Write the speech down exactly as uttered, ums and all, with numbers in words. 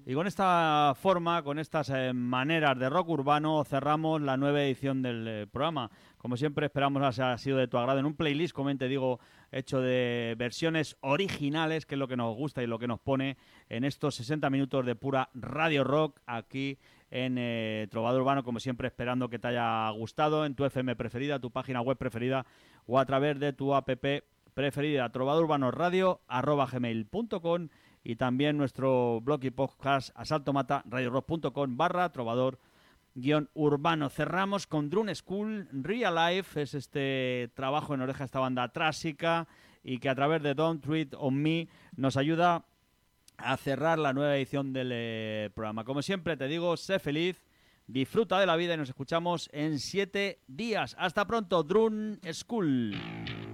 Y con esta forma, con estas eh, maneras de rock urbano, cerramos la nueva edición del eh, programa. Como siempre, esperamos que haya sido de tu agrado en un playlist, como te digo, hecho de versiones originales, que es lo que nos gusta y lo que nos pone en estos sesenta minutos de pura radio rock aquí en eh, Trovador Urbano, como siempre, esperando que te haya gustado en tu F M preferida, tu página web preferida o a través de tu app preferida, trovador urbano radio arroba gmail punto com, y también nuestro blog y podcast asaltomata radio rock punto com barra trovador guión urbano. Cerramos con Drone School Real Life, es este trabajo en oreja, esta banda trásica, y que a través de Don't Treat on Me nos ayuda a cerrar la nueva edición del eh, programa. Como siempre te digo, sé feliz, disfruta de la vida y nos escuchamos en siete días. Hasta pronto, Drone School.